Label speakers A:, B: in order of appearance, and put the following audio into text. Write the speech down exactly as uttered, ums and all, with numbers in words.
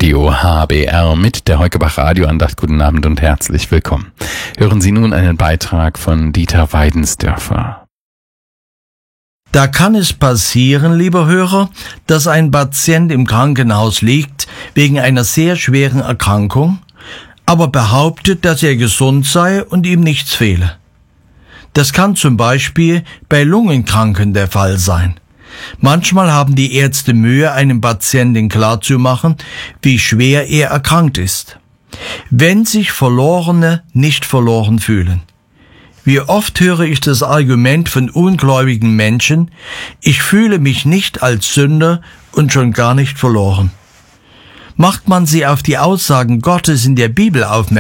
A: Radio H B R mit der Heukebach Radioandacht. Guten Abend und herzlich willkommen. Hören Sie nun einen Beitrag von Dieter Weidensdörfer.
B: Da kann es passieren, lieber Hörer, dass ein Patient im Krankenhaus liegt wegen einer sehr schweren Erkrankung, aber behauptet, dass er gesund sei und ihm nichts fehle. Das kann zum Beispiel bei Lungenkranken der Fall sein. Manchmal haben die Ärzte Mühe, einem Patienten klarzumachen, wie schwer er erkrankt ist. Wenn sich Verlorene nicht verloren fühlen. Wie oft höre ich das Argument von ungläubigen Menschen, ich fühle mich nicht als Sünder und schon gar nicht verloren. Macht man sie auf die Aussagen Gottes in der Bibel aufmerksam,